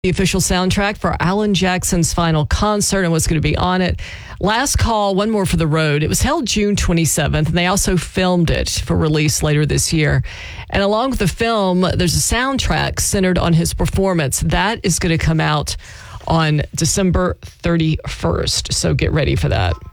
The official soundtrack for Alan Jackson's final concert and what's going to be on it. Last Call, One More for the Road. It was held June 27th, and they also filmed it for release later this year. And along with the film, there's a soundtrack centered on his performance. That is going to come out on December 31st, so get ready for that.